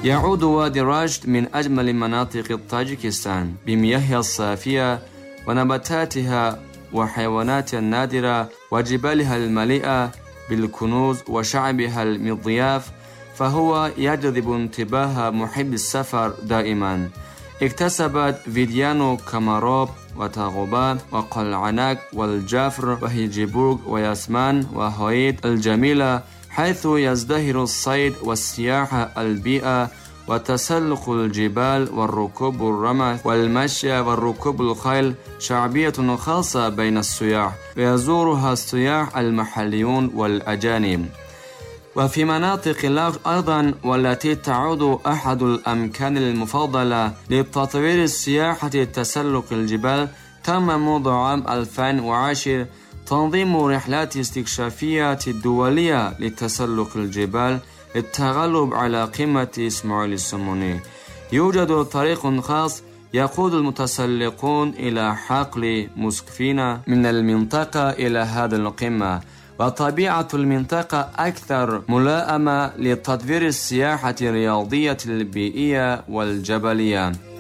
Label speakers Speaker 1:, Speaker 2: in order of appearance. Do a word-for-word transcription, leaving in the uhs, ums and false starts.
Speaker 1: يعود وادي رشد من أجمل مناطق طاجيكستان بمياهها الصافية ونباتاتها وحيواناتها النادرة وجبالها المليئة بالكنوز وشعبها المضياف، فهو يجذب انتباه محب السفر دائما. اكتسبت فيديانو كاماروب وتاغوبا وقلعناك والجافر وهيجيبورغ وياسمان وهويد الجميلة، حيث يزدهر الصيد والسياحة البيئة وتسلق الجبال والركوب الرمح والمشي والركوب الخيل شعبية خاصة بين السياح، ويزورها السياح المحليون والأجانب. وفي مناطق لاغ أيضا، والتي تعود أحد الأماكن المفضلة لتطوير السياحة تسلق الجبال، تم منذ عام ألفين وعشرة تنظيم رحلات استكشافية دولية لتسلق الجبال للتغلب على قمة إسماعيل السموني. يوجد طريق خاص يقود المتسلقون إلى حقل مسكفينة من المنطقة إلى هذه القمة، وطبيعة المنطقة أكثر ملائمة لتطوير السياحة الرياضية البيئية والجبلية.